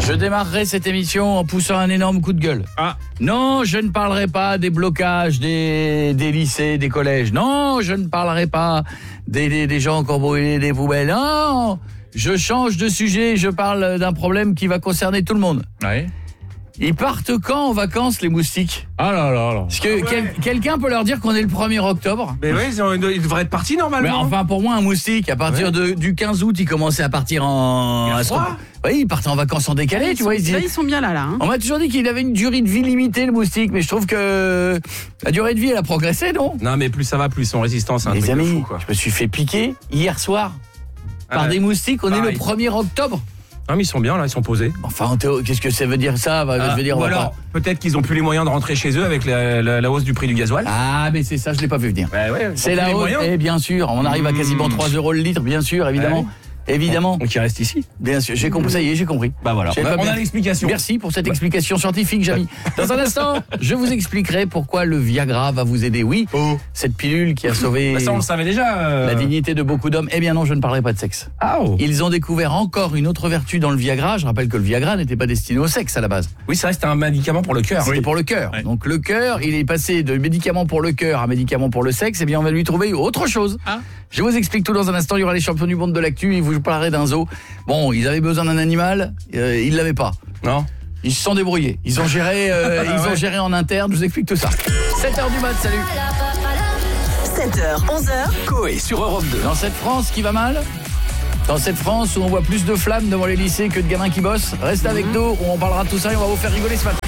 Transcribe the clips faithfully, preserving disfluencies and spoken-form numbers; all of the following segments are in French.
Je démarrerai cette émission en poussant un énorme coup de gueule. Ah. Non, je ne parlerai pas des blocages des, des lycées, des collèges. Non, je ne parlerai pas des, des, des gens qui ont brûlé des poubelles. Non, je change de sujet, je parle d'un problème qui va concerner tout le monde. Ouais. Ils partent quand en vacances, les moustiques? Ah là là là. Parce que ah ouais. quel, quelqu'un peut leur dire qu'on est le premier octobre? Mais oui, ils, ont, ils devraient être partis normalement. Mais enfin, pour moi, un moustique, à partir ouais. de, du quinze août, il commençait à partir en... Il y a froid. Oui, ils partaient en vacances en décalé, ils tu sont, vois. Ils, là, ils sont bien là, là. Hein. On m'a toujours dit qu'il avait une durée de vie limitée, le moustique, mais je trouve que la durée de vie, elle a progressé, non? Non, mais plus ça va, plus ils sont résistants, c'est un Les truc amis, de fou, quoi. je me suis fait piquer hier soir par ah, des moustiques, on pareil. Est le premier octobre. Ah mais ils sont bien là, ils sont posés. Enfin Théo, qu'est-ce que ça veut dire ça bah, ah, je veux dire, ou on alors, pas... peut-être qu'ils ont plus les moyens de rentrer chez eux avec la, la, la hausse du prix du gasoil. Ah mais c'est ça, je l'ai pas vu venir. Bah ouais, c'est la hausse, et bien sûr, on arrive à quasiment trois euros le litre, bien sûr, évidemment. Ouais. Évidemment. Donc il reste ici. Bien sûr, j'ai compris, ça y est, j'ai compris. Bah voilà, on a, on a l'explication. Merci pour cette explication scientifique, Jamy. Dans un instant, je vous expliquerai pourquoi le Viagra va vous aider. Oui, oh. cette pilule qui a sauvé bah ça on le savait déjà. Euh... la dignité de beaucoup d'hommes. Eh bien non, je ne parlerai pas de sexe. Oh. Ils ont découvert encore une autre vertu dans le Viagra. Je rappelle que le Viagra n'était pas destiné au sexe à la base. Oui, ça reste un médicament pour le cœur. C'était oui. pour le cœur. Oui. Donc le cœur, il est passé de médicament pour le cœur à médicament pour le sexe. Eh bien on va lui trouver autre chose. Ah. Je vous explique tout dans un instant. Il y aura les champions du monde de l'actu et vous parlerez d'un zoo. Bon, ils avaient besoin d'un animal, euh, ils l'avaient pas. Non. Ils se sont débrouillés. Ils ont géré, euh, ils ouais. ont géré en interne. Je vous explique tout ça. sept heures du mat, salut. sept heures, onze heures. Coé sur Europe deux. Dans cette France qui va mal, dans cette France où on voit plus de flammes devant les lycées que de gamins qui bossent, restez avec nous, où on parlera de tout ça et on va vous faire rigoler ce matin.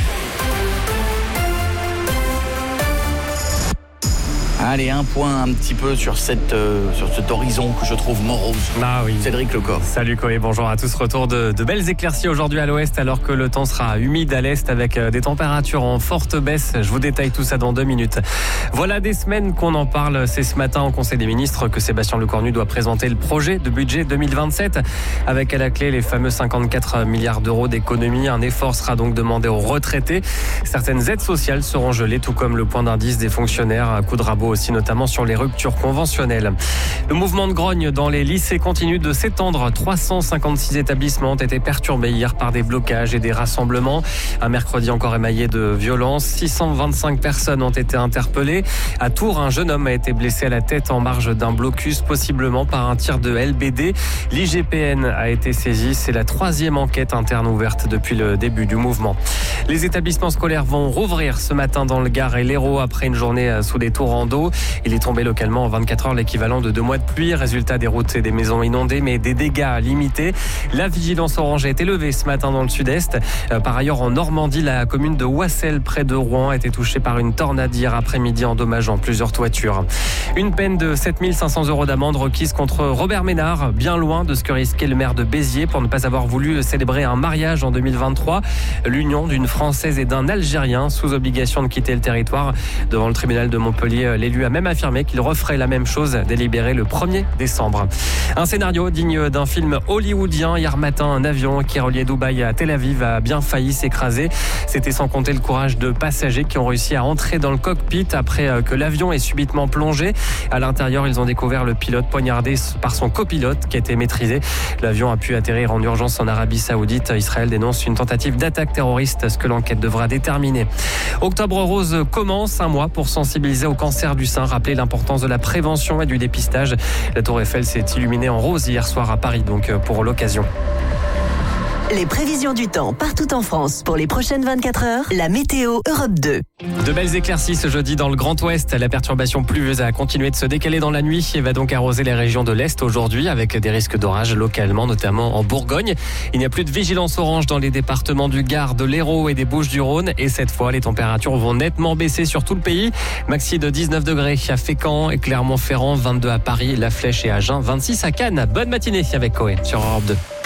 Allez, un point un petit peu sur, cette, euh, sur cet horizon que je trouve morose. Ah oui. Cédric Lecor. Salut Coé, bonjour à tous. Retour de, de belles éclaircies aujourd'hui à l'ouest alors que le temps sera humide à l'est avec des températures en forte baisse. Je vous détaille tout ça dans deux minutes. Voilà des semaines qu'on en parle. C'est ce matin au Conseil des ministres que Sébastien Lecornu doit présenter le projet de budget deux mille vingt-sept avec à la clé les fameux cinquante-quatre milliards d'euros d'économie. Un effort sera donc demandé aux retraités. Certaines aides sociales seront gelées tout comme le point d'indice des fonctionnaires. Un coup de rabot aussi notamment sur les ruptures conventionnelles. Le mouvement de grogne dans les lycées continue de s'étendre. trois cent cinquante-six établissements ont été perturbés hier par des blocages et des rassemblements. Un mercredi encore émaillé de violences. six cent vingt-cinq personnes ont été interpellées. À Tours, un jeune homme a été blessé à la tête en marge d'un blocus, possiblement par un tir de L B D. L'I G P N a été saisi. C'est la troisième enquête interne ouverte depuis le début du mouvement. Les établissements scolaires vont rouvrir ce matin dans le Gard et l'Hérault après une journée sous des torrents d'eau. Il est tombé localement en vingt-quatre heures l'équivalent de deux mois de pluie. Résultat, des routes et des maisons inondées, mais des dégâts limités. La vigilance orange a été levée ce matin dans le sud-est. Par ailleurs, en Normandie, la commune de Ouassel, près de Rouen, a été touchée par une tornade hier après-midi, endommageant plusieurs toitures. Une peine de sept mille cinq cents euros d'amende requise contre Robert Ménard, bien loin de ce que risquait le maire de Béziers pour ne pas avoir voulu célébrer un mariage en deux mille vingt-trois. L'union d'une Française et d'un Algérien sous obligation de quitter le territoire. Devant le tribunal de Montpellier, l'élu a même affirmé qu'il referait la même chose délibéré le premier décembre. Un scénario digne d'un film hollywoodien. Hier matin, un avion qui reliait Dubaï à Tel Aviv a bien failli s'écraser. C'était sans compter le courage de passagers qui ont réussi à entrer dans le cockpit après que l'avion ait subitement plongé. À l'intérieur, ils ont découvert le pilote poignardé par son copilote qui était maîtrisé. L'avion a pu atterrir en urgence en Arabie Saoudite. Israël dénonce une tentative d'attaque terroriste, ce que l'enquête devra déterminer. Octobre Rose commence, un mois pour sensibiliser au cancer du sein, rappeler l'importance de la prévention et du dépistage. La Tour Eiffel s'est illuminée en rose hier soir à Paris, donc pour l'occasion. Les prévisions du temps partout en France pour les prochaines vingt-quatre heures. La météo Europe deux. De belles éclaircies ce jeudi dans le Grand Ouest. La perturbation pluvieuse a continué de se décaler dans la nuit et va donc arroser les régions de l'Est aujourd'hui avec des risques d'orage localement, notamment en Bourgogne. Il n'y a plus de vigilance orange dans les départements du Gard, de l'Hérault et des Bouches-du-Rhône. Et cette fois, les températures vont nettement baisser sur tout le pays. Maxi de dix-neuf degrés à Fécamp et Clermont-Ferrand, vingt-deux à Paris, La Flèche et Agen, vingt-six à Cannes. Bonne matinée avec Coé sur Europe deux.